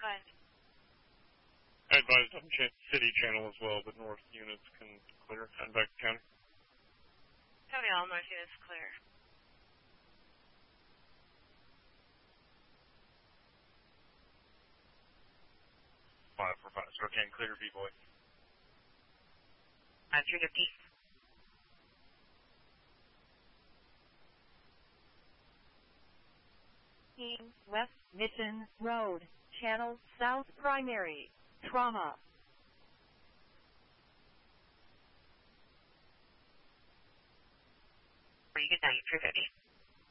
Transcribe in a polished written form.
I advised on city channel as well, but north units can clear. And back to county. Copy all, north units clear. Five for 5. So can clear B-boy. 350. West Mission Road, Channel South Primary, Trauma. Good night, 350.